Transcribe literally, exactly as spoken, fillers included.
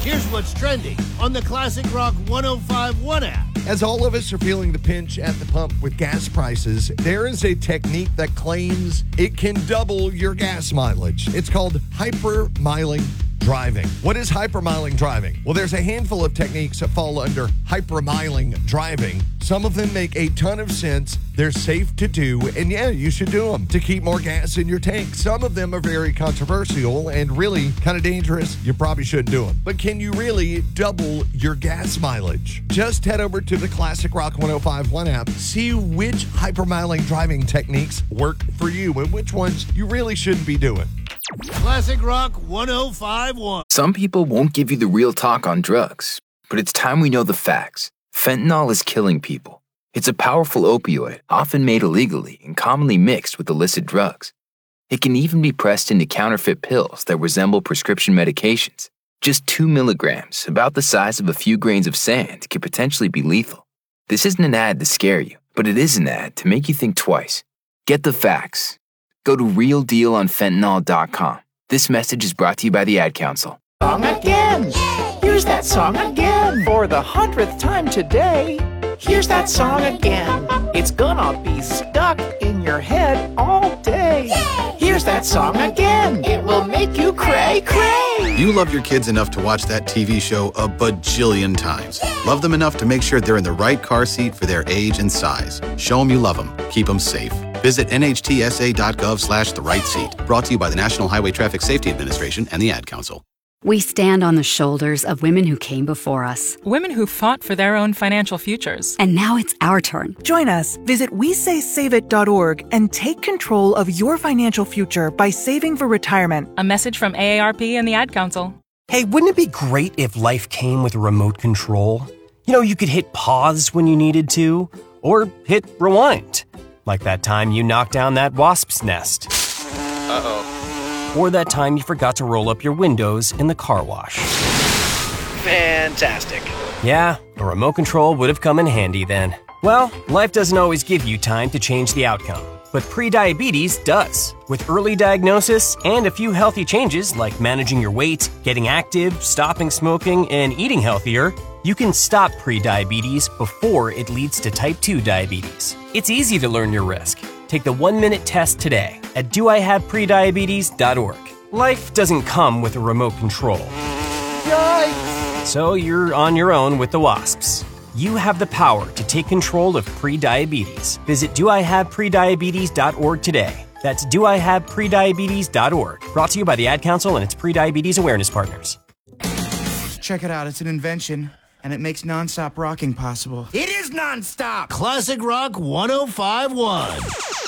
Here's what's trending on the Classic Rock one oh five point one app. As all of us are feeling the pinch at the pump with gas prices, there is a technique that claims it can double your gas mileage. It's called hypermiling driving. What is hypermiling driving? Well, there's a handful of techniques that fall under hypermiling driving. Some of them make a ton of sense. They're safe to do, and yeah, you should do them to keep more gas in your tank. Some of them are very controversial and really kind of dangerous. You probably shouldn't do them. But can you really double your gas mileage? Just head over to the Classic Rock one oh five point one app. See which hypermiling driving techniques work for you and which ones you really shouldn't be doing. Classic Rock one oh five point one. Some people won't give you the real talk on drugs, but it's time we know the facts. Fentanyl is killing people. It's a powerful opioid, often made illegally and commonly mixed with illicit drugs. It can even be pressed into counterfeit pills that resemble prescription medications. Just two milligrams, about the size of a few grains of sand, could potentially be lethal. This isn't an ad to scare you, but it is an ad to make you think twice. Get the facts. Go to real deal on fentanyl dot com. This message is brought to you by the Ad Council. Song again. Here's that song again. For the hundredth time today. Here's that song again. It's gonna be stuck in your head all day. Here's that song again. It will make you cray cray. You love your kids enough to watch that T V show a bajillion times. Love them enough to make sure they're in the right car seat for their age and size. Show them you love them. Keep them safe. Visit N H T S A dot gov slash the right seat. Brought to you by the National Highway Traffic Safety Administration and the Ad Council. We stand on the shoulders of women who came before us. Women who fought for their own financial futures. And now it's our turn. Join us. Visit we say save it dot org and take control of your financial future by saving for retirement. A message from A A R P and the Ad Council. Hey, wouldn't it be great if life came with a remote control? You know, you could hit pause when you needed to, or hit rewind. Like that time you knocked down that wasp's nest. Uh-oh. Or that time you forgot to roll up your windows in the car wash. Fantastic. Yeah, a remote control would have come in handy then. Well, life doesn't always give you time to change the outcome, but prediabetes does. With early diagnosis and a few healthy changes like managing your weight, getting active, stopping smoking, and eating healthier, you can stop prediabetes before it leads to type two diabetes. It's easy to learn your risk. Take the one-minute test today at do I have prediabetes dot org. Life doesn't come with a remote control. Yikes! So you're on your own with the wasps. You have the power to take control of prediabetes. Visit do I have prediabetes dot org today. That's do I have prediabetes dot org. Brought to you by the Ad Council and its prediabetes awareness partners. Check it out. It's an invention, and it makes nonstop rocking possible. It is nonstop. Classic Rock one oh five point one.